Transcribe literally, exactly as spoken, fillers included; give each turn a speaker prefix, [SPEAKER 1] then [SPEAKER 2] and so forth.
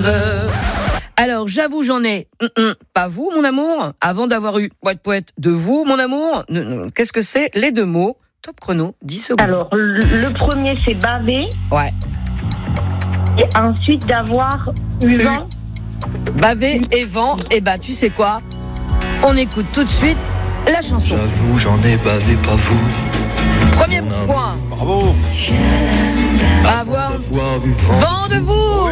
[SPEAKER 1] veux. Alors, j'avoue, j'en ai. Hum, hum, pas vous, mon amour. Avant d'avoir eu poète poète de vous, mon amour. Qu'est-ce que c'est les deux mots? Top chrono, dix secondes.
[SPEAKER 2] Alors, le, le premier, c'est baver.
[SPEAKER 1] Ouais.
[SPEAKER 2] Et ensuite, d'avoir eu vent.
[SPEAKER 1] Baver et vent. Et bah, tu sais quoi? On écoute tout de suite la chanson.
[SPEAKER 3] J'avoue, j'en ai bavé, pas vous.
[SPEAKER 1] Premier point.
[SPEAKER 4] Bravo.
[SPEAKER 1] Avoir
[SPEAKER 3] Avoir eu vent.
[SPEAKER 1] vent de vous.